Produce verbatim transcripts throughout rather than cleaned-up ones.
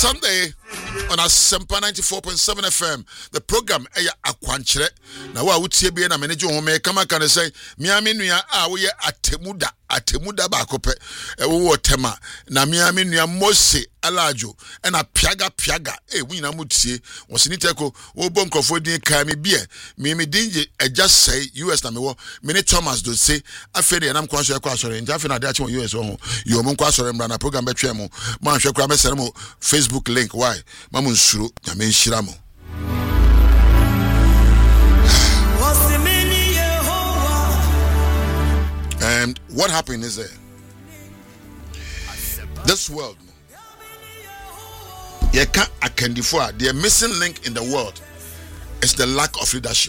Sunday on Asempa ninety-four point seven F M. The program Eya Akwankyere. Na wa wutie bi na manager ho me kama kan say miami nua a wo ye atemuda atemuda ba kope e wo tema na miami nua Mose Alajo e na piaga piaga e wi na mutie wo siniteko wo bo nkrofo din ka me bie me me dinje eja say U S na me wo me ne Thomas do say afere na mkwa so ekwa sore nja afi na de ache U S ho yo mo nkwa sore mbra na program betwe mo mo ahwe kra me sere mo Facebook link why mamu nsuro na me nhira mo. And what happened is that this world, you can't account for the missing link in the world is the lack of leadership.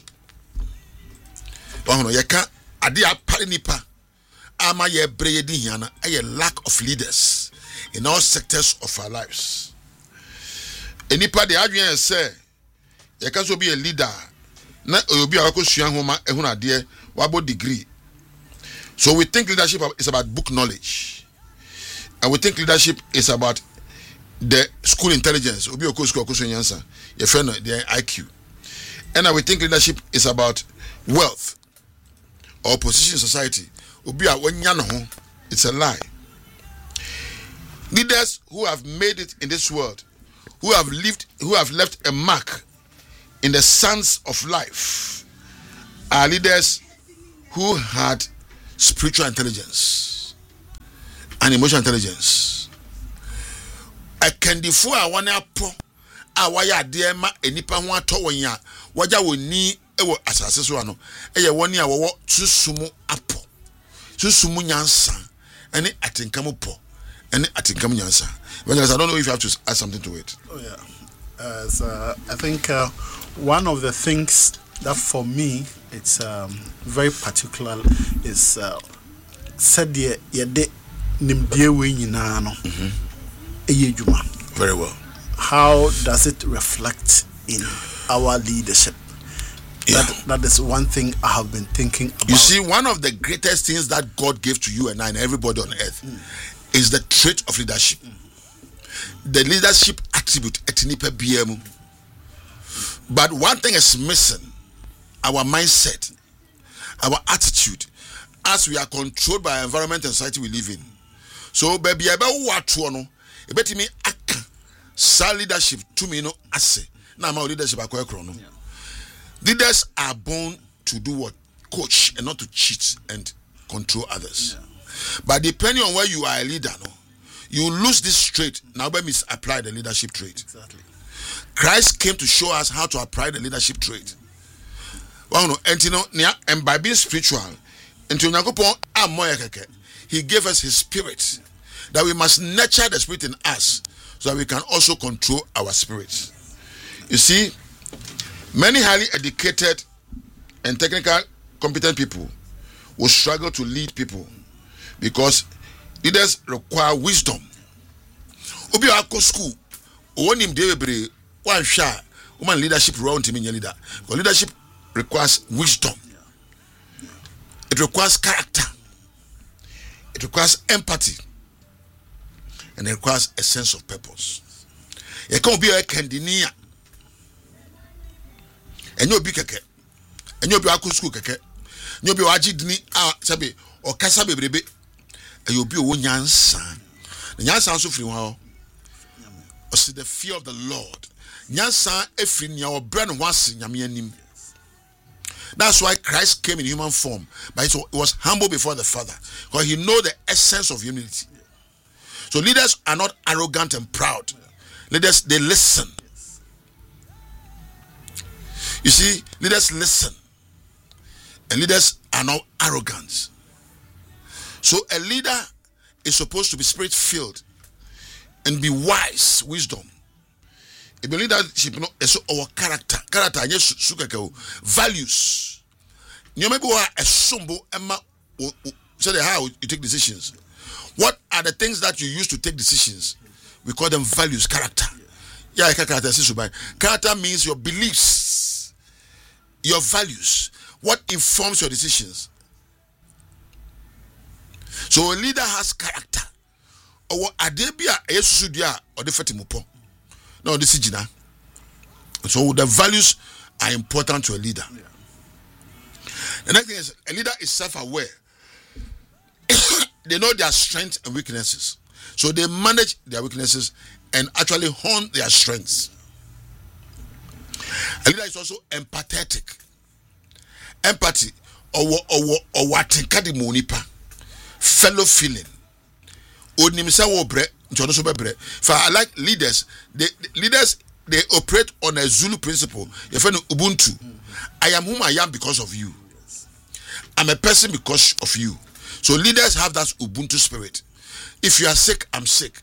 You can't adia parinipa ama ye breyedi hiana a lack of leaders in all sectors of our lives. Enipa de adwen say you can so be a leader na obi akosua homa ehuna ade wabo degree. So we think leadership is about book knowledge, and we think leadership is about the school intelligence. Obi oko school oko nyansa, your friend the I Q, and we think leadership is about wealth or position in society. Obi a wanya no ho, it's a lie. Leaders who have made it in this world, who have lived, who have left a mark in the sands of life, are leaders who had spiritual intelligence and emotional intelligence. I can defer one apo a waya deema enipa ho ato wonya waja woni ewo asase so ano eye woni a wo susumu apo susumu nyansa ene atinkamu po ene atinkamu nyansa. I don't know if you have to add something to it. Oh yeah. Uh, so I think uh, one of the things that for me it's um, very particular is uh, said ye de nimdie we nyina no eyedwuma. Very well. How does it reflect in our leadership? Yeah. That, that is one thing I have been thinking about. You see, one of the greatest things that God gave to you and I and everybody on earth mm. is the trait of leadership. Mm. The leadership attribute etinipe biemu. But one thing is missing: our mindset, our attitude, as we are controlled by our environment and society we live in. So, baby, I bet what you know, I bet me aka sa leadership to me no ase. Now my leadership akwa krono. Leaders are born to do what? Coach and not to cheat and control others. Yeah. But depending on where you are a leader, no, you lose this trait. Now, let me apply the leadership trait. Exactly. Christ came to show us how to apply the leadership trait. Well, no, and you know, and by being spiritual, and to He gave us His Spirit, that we must nurture the Spirit in us, so that we can also control our spirits. You see, many highly educated and technical competent people will struggle to lead people because leaders require wisdom. Obi akọ school, owonim debebre, one sha, woman leadership role to me leader. Because leadership requires wisdom. It requires character. It requires empathy. And it requires a sense of purpose. You can't be a candinia. And you'll be keke. And you'll be a school keke. You'll be a jidni a sabi or kasabe brebe. And you'll be a nyansa. The nyansa also free wow. Or see the fear of the Lord. Nyansa efri nya or brand was nyamianim. That's why Christ came in human form, but he was humble before the Father, because he knows the essence of humility. So leaders are not arrogant and proud. Leaders, they listen. You see, leaders listen. And leaders are not arrogant. So a leader is supposed to be spirit-filled and be wise, wisdom. If you leadership, you know, it's our character. Character, values. You maybe a sumbo emma say how you take decisions. What are the things that you use to take decisions? We call them values, character. Yeah, character. Character means your beliefs, your values. What informs your decisions? So a leader has character. Or adebia esudia or the fetimupo. No, this is Gina. So the values are important to a leader. Yeah. The next thing is a leader is self-aware. They know their strengths and weaknesses. So they manage their weaknesses and actually hone their strengths. A leader is also empathetic. Empathy or or or what fellow feeling. For I like leaders. They, leaders they operate on a Zulu principle. Ubuntu. I am whom I am because of you. I'm a person because of you. So leaders have that Ubuntu spirit. If you are sick, I'm sick.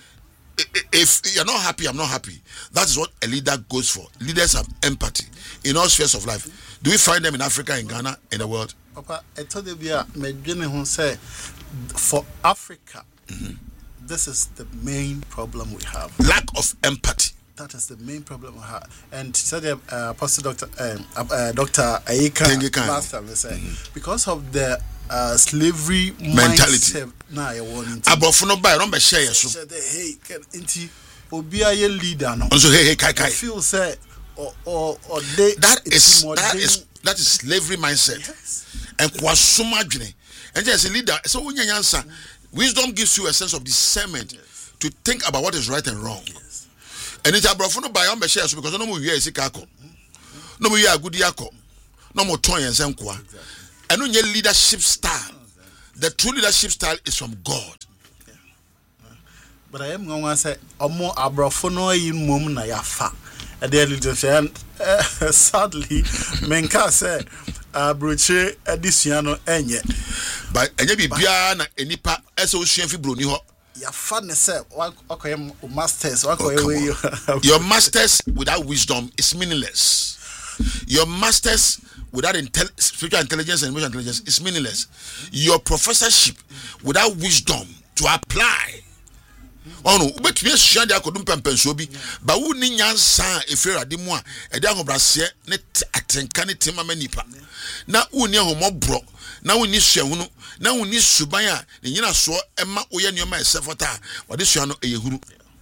If you're not happy, I'm not happy. That is what a leader goes for. Leaders have empathy in all spheres of life. Do we find them in Africa, in Ghana, in the world? Papa, I told you, say, for Africa, mm-hmm. this is the main problem we have. Lack of empathy. That is the main problem we have. And said uh, Apostle Doctor um, uh, Doctor Ayika last time, they said, mm-hmm. because of the uh, slavery mentality. Nah, you want Abofuno buy, don't be share so. Hey, can inti obi aye leader no. Also, hey, hey, kai kai. Feel say or or or they that is that is that is slavery mindset. Yes. And kwasuma dwene. And just a leader, so when you answer, wisdom gives you a sense of discernment yes. to think about what is right and wrong. Yes. And it's abofuno buy, don't be share so because no more year is ikako. No more year good yako. No more toy and senkwa. And no leadership style. The true leadership style is from God. Yeah. But I am going to say, Omo abrofono in mum na yafa. And the leadership, and sadly, Menka said, Abroche edisiano enye. But enye bibia na enipa eso osuan fi broni ho. Yafa ne say, wakoye masters, wakoye your masters without wisdom is meaningless. Your masters without intel- spiritual intelligence and emotional intelligence is meaningless. Your professorship without wisdom to apply. Oh no, but we share the akodum pempenso bi, ba wo ni nyansa efere ade mu a e de ahobrase ne atenka ne tema manipa. Na wo ni ahomobro, na wo ni suahunu, na wo ni suban a ne nyina so ema wo ye nioma esefota, wo de sua no eyehuru.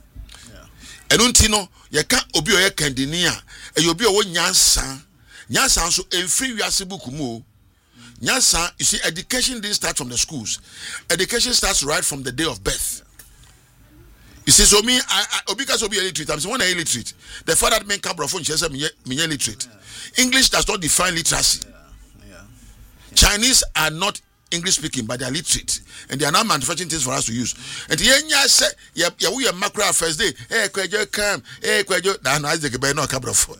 Eno nti no ye ka obi o ye kandini a e obi o wo nyansa. Nyansa so enfri wiase buku mu. Nyansa, you see, education didn't start from the schools. Education starts right from the day of birth. You see, so me, I, I obi ka so be illiterate. I'm saying when I illiterate, the father that make cabro phone says me me illiterate. English does not define literacy. Yeah. Yeah. Chinese are not English speaking, but they are literate, and they are now manufacturing things for us to use. And the Enya say, "Yeah, yeah, we are macro first day. Hey, kwejo come. Hey, kwejo. That no, Isaac be no cabro phone."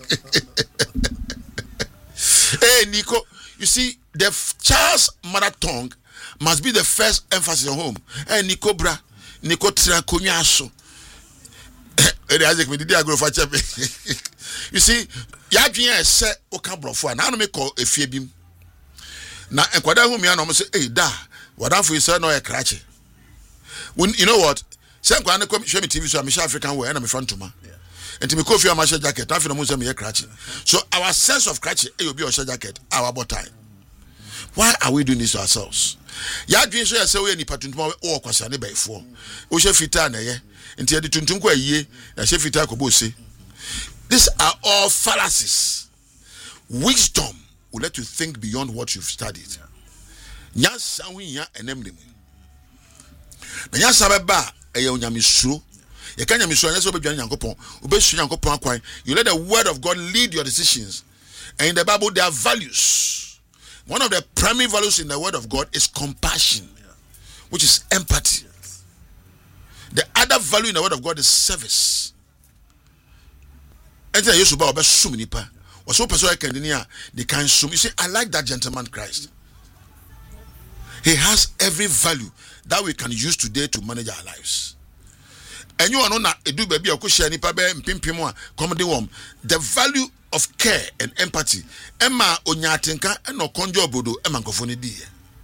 Hey, Nico, you see, the f- child's mother tongue must be the first emphasis at home. Hey, Nico, bra, Nico, tira kunyaso. Hey, Isaac, me did I grow for chapel? You see, Yadrian said, "O cabro phone." Now me call a fibim. Now, and kwada whom you know, say, hey, da, what if we say no a cratchy? When you know what? Some kind of show me T V, so I'm African way, and I'm in front of me. And to me, coffee on my shirt jacket, I'm from Muslim here cratchy. So, our sense of cratchy, it will be our shirt jacket, our bottom. Why are we doing this to ourselves? Ya dream so say we ni patuntum o kwasane by four. O she fita na ye. Nti e tuntum kwa yie, na she fita ko bo se. These are all fallacies. Wisdom will let you think beyond what you've studied. Nyasa wi ya enem dem. Na nyasa beba e ya onyamesuro. You can't be sure you let the word of God lead your decisions. And in the Bible, there are values. One of the primary values in the word of God is compassion, which is empathy. The other value in the word of God is service. You see, I like that gentleman Christ. He has every value that we can use today to manage our lives. And you are not a do baby or cushion pimpimo comedy worm. The value of care and empathy. Emma onyatinka and no conjo bodo emankofoni di.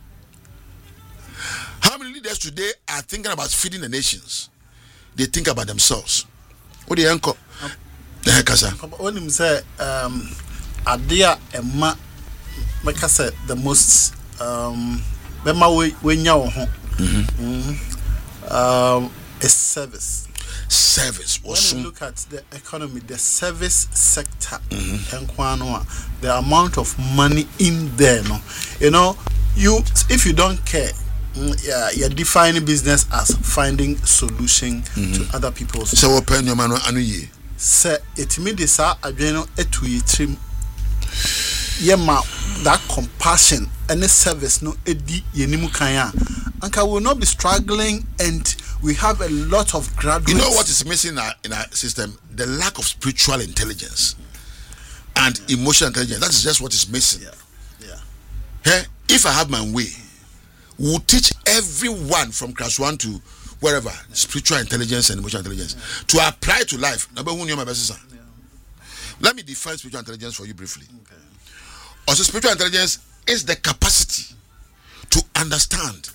How many leaders today are thinking about feeding the nations? They think about themselves. What do you uncle? The heck is that? When him say um Adia Emma make us say the most um Bema we we nya ho. Um is service. service. When you look at the economy, the service sector, mm-hmm. the amount of money in there, no, you know, you if you don't care, yeah, you're defining business as finding solution mm-hmm. to other people's. So open your man anu ye. Say it me this a adweno etu yitrim. Yema that compassion and the service no edi yenimu kanya. Anka will not be struggling, and we have a lot of graduates. You know what is missing in our, in our system? The lack of spiritual intelligence and yeah. emotional intelligence. That is just what is missing. Yeah, yeah. Hey, if I have my way, we'll teach everyone from class one to wherever yeah. spiritual intelligence and emotional intelligence yeah. to apply to life. Yeah. Let me define spiritual intelligence for you briefly. Okay. Also, spiritual intelligence is the capacity to understand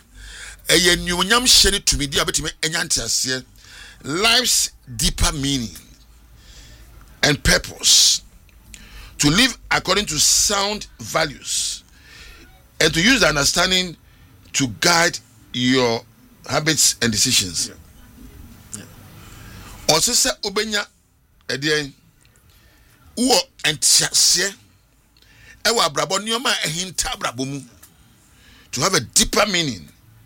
life's deeper meaning and purpose, to live according to sound values, and to use the understanding to guide your habits and decisions. Also, say obenya edian uo entiase ewa brabo nioma ehinta brabo mu, to have a deeper meaning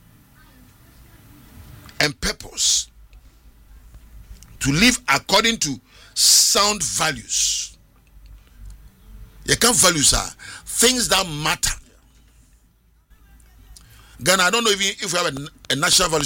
and purpose, to live according to sound values. You can values are things that matter. Ghana, I don't know if, if we have a, a national value